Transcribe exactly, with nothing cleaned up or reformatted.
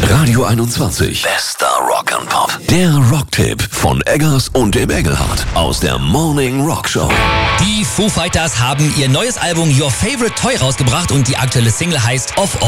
Radio einundzwanzig. Bester Rock and Pop. Der Rocktipp von Eggers und dem Engelhardt aus der Morning Rock Show. Die Foo Fighters haben ihr neues Album Your Favorite Toy rausgebracht und die aktuelle Single heißt Of